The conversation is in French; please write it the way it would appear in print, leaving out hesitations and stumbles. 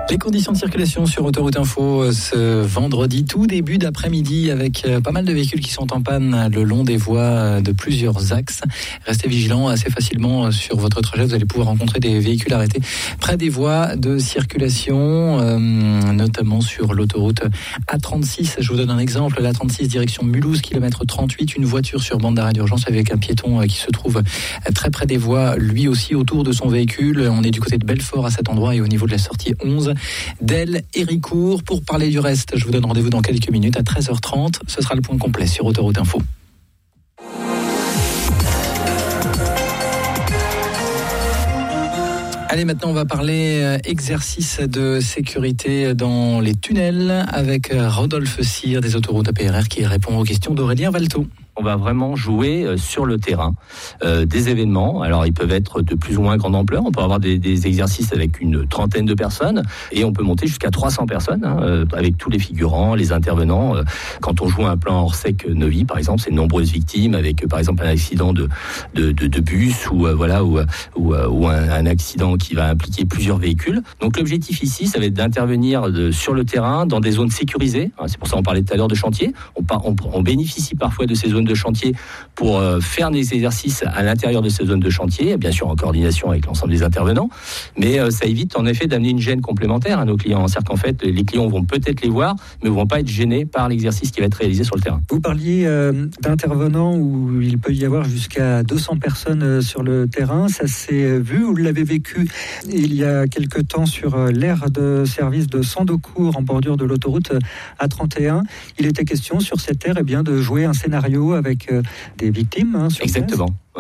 Les conditions de circulation sur Autoroute Info ce vendredi, tout début d'après-midi, avec pas mal de véhicules qui sont en panne le long des voies de plusieurs axes. Restez vigilants assez facilement sur votre trajet. Vous allez pouvoir rencontrer des véhicules arrêtés près des voies de circulation, notamment sur l'autoroute A36. Je vous donne un exemple. L'A36 direction Mulhouse, kilomètre 38. Une voiture sur bande d'arrêt d'urgence avec un piéton qui se trouve très près des voies, lui aussi autour de son véhicule. On est du côté de Belfort à cet endroit et au niveau de la sortie 11. d'El Héricourt. Pour parler du reste, je vous donne rendez-vous dans quelques minutes à 13h30. Ce sera le point complet sur Autoroute Info. Allez, maintenant on va parler exercice de sécurité dans les tunnels avec Rodolphe Cyr des autoroutes APRR qui répond aux questions d'Aurélien Valto. On va vraiment jouer sur le terrain des événements. Alors, ils peuvent être de plus ou moins grande ampleur. On peut avoir des exercices avec une trentaine de personnes et on peut monter jusqu'à 300 personnes avec tous les figurants, les intervenants. Quand on joue un plan hors sec Neuvy, par exemple, c'est de nombreuses victimes avec, par exemple, un accident de bus ou un accident qui va impliquer plusieurs véhicules. Donc, l'objectif ici, ça va être d'intervenir sur le terrain dans des zones sécurisées. C'est pour ça qu'on parlait tout à l'heure de chantier. On bénéficie parfois de ces zones de chantier pour faire des exercices à l'intérieur de ces zones de chantier, bien sûr en coordination avec l'ensemble des intervenants, mais ça évite en effet d'amener une gêne complémentaire à nos clients. C'est-à-dire qu'en fait, les clients vont peut-être les voir, mais ne vont pas être gênés par l'exercice qui va être réalisé sur le terrain. Vous parliez d'intervenants où il peut y avoir jusqu'à 200 personnes sur le terrain. Ça s'est vu, vous l'avez vécu il y a quelque temps sur l'aire de service de Sandocourt en bordure de l'autoroute A31. Il était question sur cette aire de jouer un scénario avec des victimes. Sur Exactement.